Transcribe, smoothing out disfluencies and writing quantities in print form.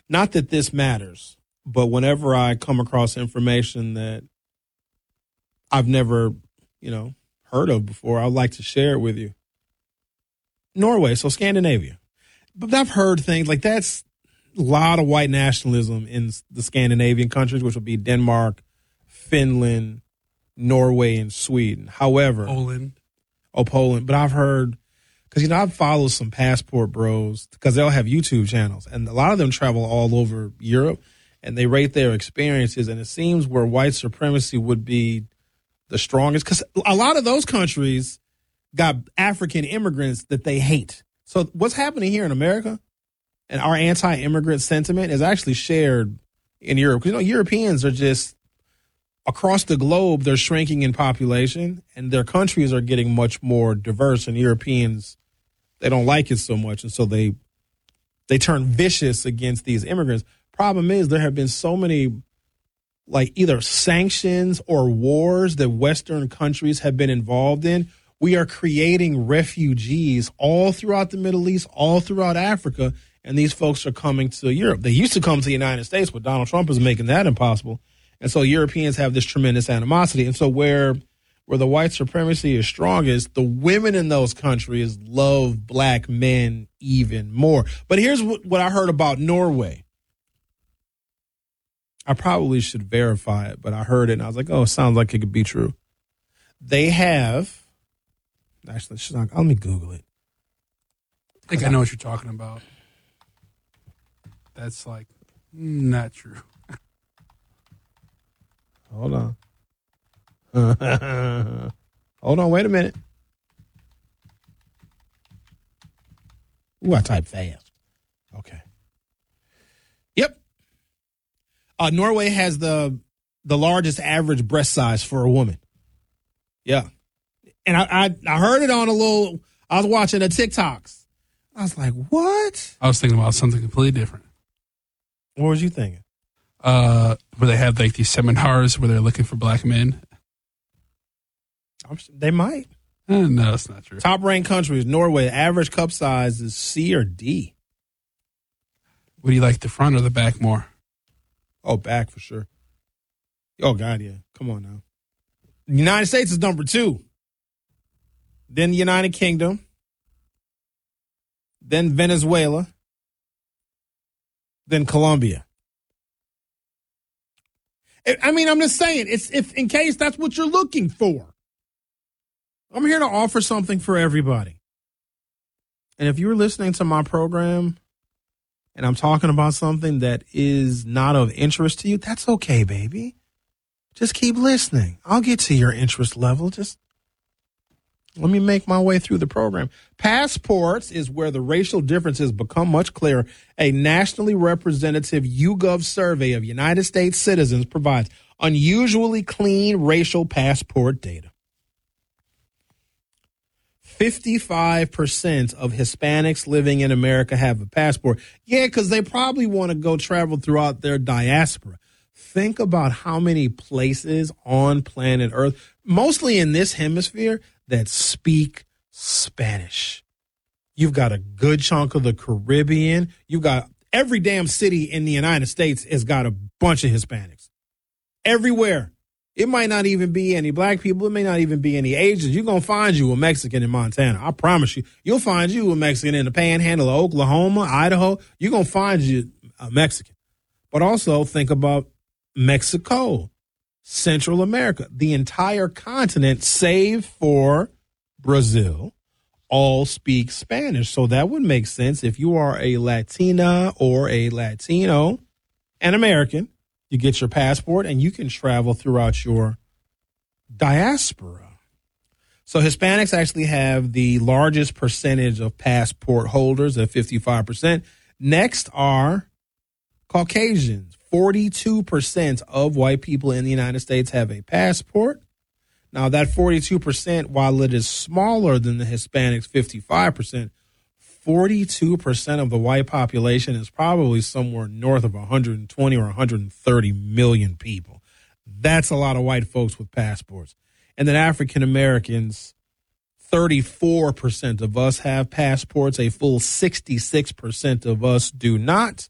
Not that this matters, but whenever I come across information that I've never, heard of before, I'd like to share it with you. Norway, so Scandinavia. But I've heard things like that's a lot of white nationalism in the Scandinavian countries, which would be Denmark, Finland, Norway, and Sweden. However, Poland. But I've heard, because, I've followed some passport bros because they'll have YouTube channels, and a lot of them travel all over Europe, and they rate their experiences, and it seems where white supremacy would be the strongest, because a lot of those countries got African immigrants that they hate. So what's happening here in America and our anti-immigrant sentiment is actually shared in Europe. Because, Europeans are just, across the globe, they're shrinking in population, and their countries are getting much more diverse, and Europeans, they don't like it so much, and so they turn vicious against these immigrants. Problem is, there have been so many, like, either sanctions or wars that Western countries have been involved in. We are creating refugees all throughout the Middle East, all throughout Africa, and these folks are coming to Europe. They used to come to the United States, but Donald Trump is making that impossible. And so Europeans have this tremendous animosity. And so where the white supremacy is strongest, the women in those countries love black men even more. But here's what I heard about Norway. I probably should verify it, but I heard it and I was like, oh, it sounds like it could be true. They have, actually, let me Google it. I think I know what you're talking about. That's like not true. Hold on. Hold on, wait a minute. Ooh, I type fast. Okay. Yep. Norway has the largest average breast size for a woman. Yeah. And I heard it on I was watching the TikToks. I was like, what? I was thinking about something completely different. What was you thinking? Where they have like these seminars where they're looking for black men. They might. No, that's not true. Top ranked countries, Norway, average cup size is C or D. What do you like, the front or the back more? Oh, back for sure. Oh, God, yeah. Come on now. The United States is number 2. Then the United Kingdom. Then Venezuela. Then Colombia. I mean, I'm just saying, if in case that's what you're looking for. I'm here to offer something for everybody. And if you're listening to my program and I'm talking about something that is not of interest to you, that's okay, baby. Just keep listening. I'll get to your interest level. Just let me make my way through the program. Passports is where the racial differences become much clearer. A nationally representative YouGov survey of United States citizens provides unusually clean racial passport data. 55% of Hispanics living in America have a passport. Yeah, because they probably want to go travel throughout their diaspora. Think about how many places on planet Earth, mostly in this hemisphere, that speak Spanish. You've got a good chunk of the Caribbean. You've got every damn city in the United States has got a bunch of Hispanics. Everywhere. It might not even be any black people. It may not even be any Asians. You're going to find you a Mexican in Montana. I promise you. You'll find you a Mexican in the panhandle of Oklahoma, Idaho. You're going to find you a Mexican. But also think about Mexico, Central America, the entire continent, save for Brazil, all speak Spanish. So that would make sense if you are a Latina or a Latino, an American. You get your passport and you can travel throughout your diaspora. So Hispanics actually have the largest percentage of passport holders at 55%. Next are Caucasians. 42% of white people in the United States have a passport. Now that 42%, while it is smaller than the Hispanics, 55%, 42% of the white population is probably somewhere north of 120 or 130 million people. That's a lot of white folks with passports. And then African Americans, 34% of us have passports. A full 66% of us do not.